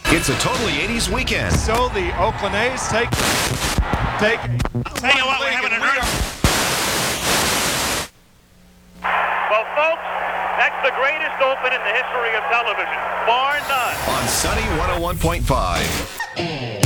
It's a totally 80s weekend. So the Oakland A's take. Tell you what, we're having an Well, folks, that's the greatest open in the history of television, bar none. On Sunny 101.5.